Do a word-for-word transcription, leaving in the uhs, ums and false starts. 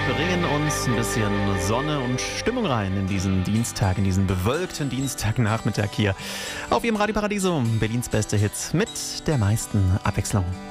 bringen uns ein bisschen Sonne und Stimmung rein in diesen Dienstag, in diesen bewölkten Dienstagnachmittag hier auf Ihrem Radio Paradiso. Berlins beste Hits mit der meisten Abwechslung.